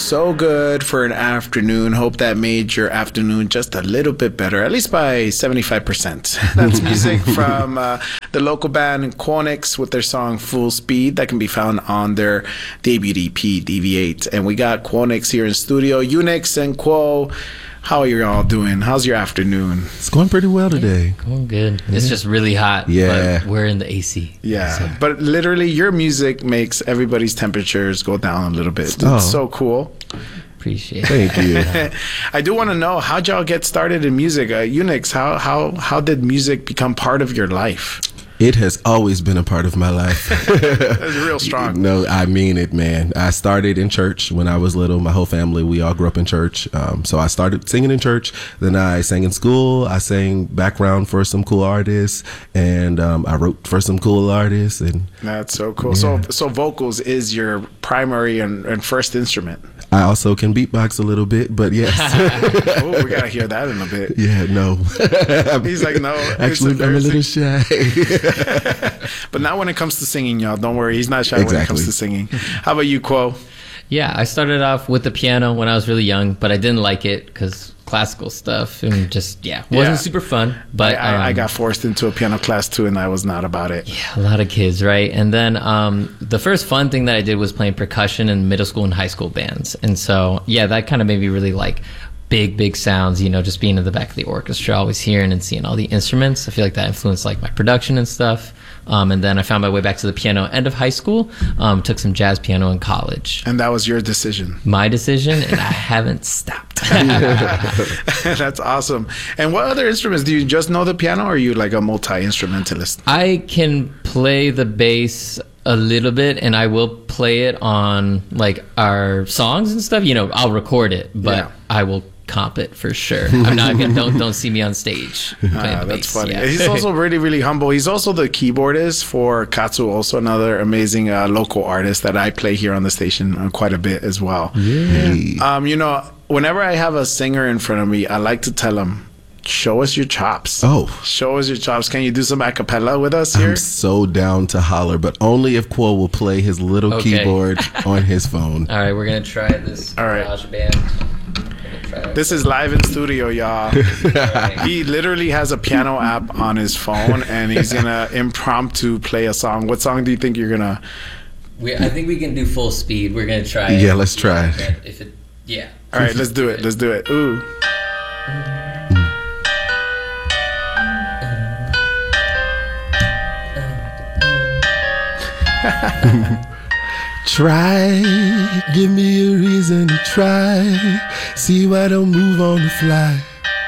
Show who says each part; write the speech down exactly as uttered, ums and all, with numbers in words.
Speaker 1: so good for an afternoon. Hope that made your afternoon just a little bit better, at least by seventy-five percent. That's music from uh, the local band Quonix with their song Full Speed that can be found on their debut E P, D V eight. And we got Quonix here in studio. Unix and Quo, how are you all doing? How's your afternoon?
Speaker 2: It's going pretty well today.
Speaker 3: Going good. It's just really hot.
Speaker 2: Yeah.
Speaker 3: But we're in the A C.
Speaker 1: Yeah.
Speaker 3: So.
Speaker 1: But literally, your music makes everybody's temperatures go down a little bit. It's
Speaker 2: Oh.
Speaker 1: so cool.
Speaker 3: Appreciate it.
Speaker 2: Thank you.
Speaker 1: I do want to know, how'd y'all get started in music? Uh, Unix, how, how, how did music become part of your life?
Speaker 2: It has always been a part of my life.
Speaker 1: That's real strong.
Speaker 2: No, I mean it, man. I started in church when I was little. My whole family, we all grew up in church. Um, so I started singing in church. Then I sang in school. I sang background for some cool artists, and um, I wrote for some cool artists. And
Speaker 1: That's so cool.
Speaker 2: Yeah.
Speaker 1: So, so vocals is your primary and, and first instrument.
Speaker 2: I also can beatbox a little bit, but yes.
Speaker 1: Oh, we gotta hear that in a bit.
Speaker 2: Yeah, no.
Speaker 1: He's like, no. it's
Speaker 2: Actually, I'm a little
Speaker 1: embarrassing.
Speaker 2: shy.
Speaker 1: But not when it comes to singing, y'all. Don't worry. He's not shy when it
Speaker 2: Exactly.
Speaker 1: comes to singing. How about you, Quo?
Speaker 3: Yeah, I started off with the piano when I was really young, but I didn't like it because classical stuff and just, yeah, wasn't
Speaker 1: Yeah.
Speaker 3: super fun. But
Speaker 1: I, I, I
Speaker 3: um,
Speaker 1: got forced into a piano class too, and I was not about it.
Speaker 3: yeah, a lot of kids, right? And then um, the first fun thing that I did was playing percussion in middle school and high school bands. And so, yeah, that kind of made me really like big, big sounds, you know, just being in the back of the orchestra, always hearing and seeing all the instruments. I feel like that influenced like my production and stuff. Um, and then I found my way back to the piano end of high school, um, took some jazz piano in college.
Speaker 1: And that was your decision.
Speaker 3: My decision, and I haven't stopped.
Speaker 1: That's awesome. And what other instruments? Do you just know the piano, or are you like a multi-instrumentalist?
Speaker 3: I can play the bass a little bit, and I will play it on like our songs and stuff. You know, I'll record it, but
Speaker 1: Yeah.
Speaker 3: I will comp it for sure. I'm not gonna don't don't see me on stage playing
Speaker 1: Ah,
Speaker 3: the
Speaker 1: that's
Speaker 3: bass.
Speaker 1: funny.
Speaker 3: Yeah.
Speaker 1: He's also really, really humble. He's also the keyboardist for Katsu, also another amazing uh, local artist that I play here on the station uh, quite a bit as well.
Speaker 2: Hey.
Speaker 1: Um, you know, whenever I have a singer in front of me, I like to tell them, show us your chops.
Speaker 2: Oh.
Speaker 1: Show us your chops. Can you do some a cappella with us here?
Speaker 2: I'm so down to holler, but only if Quo will play his little
Speaker 3: Okay.
Speaker 2: keyboard on his phone.
Speaker 3: All right, we're gonna try this
Speaker 1: All right.
Speaker 3: garage band. We're gonna try
Speaker 1: This is live in studio, y'all.
Speaker 3: it.
Speaker 1: He literally has a piano app on his phone, and he's gonna impromptu play a song. What song do you think you're gonna?
Speaker 3: We, I think we can do full speed. We're gonna try. it.
Speaker 2: Yeah, let's try.
Speaker 3: If it, yeah.
Speaker 1: All right, let's do it. Let's do it. Ooh.
Speaker 2: Try, give me a reason to try. See why I don't move on the fly.